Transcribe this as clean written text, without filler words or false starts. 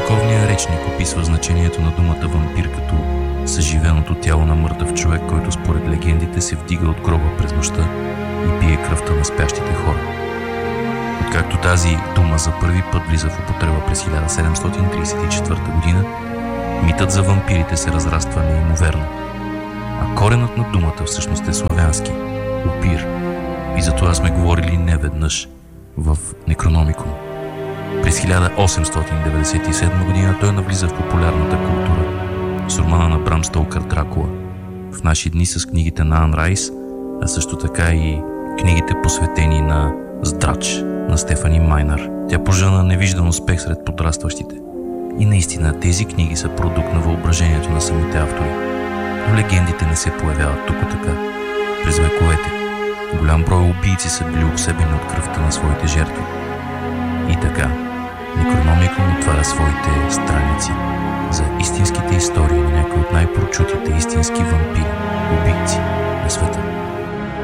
Средновековният речник описва значението на думата вампир като съживеното тяло на мъртъв човек, който според легендите се вдига от гроба през нощта и пие кръвта на спящите хора. Откакто тази дума за първи път влиза в употреба през 1734 година, митът за вампирите се разраства неимоверно. А коренът на думата всъщност е славянски – опир. И за това сме говорили неведнъж в Некрономикон. През 1897 година той навлиза в популярната култура с романа на Брам Стокър «Дракула». В наши дни с книгите на Ан Райс, а също така и книгите посветени на Здрач на Стефани Майнар. Тя пожена невиждан успех сред подрастващите. И наистина тези книги са продукт на въображението на самите автори. Но легендите не се появяват тук така. През вековете голям брой убийци са били обсебени от кръвта на своите жертви. И така, Некрономикон отваря своите страници за истинските истории на някои от най-прочутите истински вампири, убийци на света.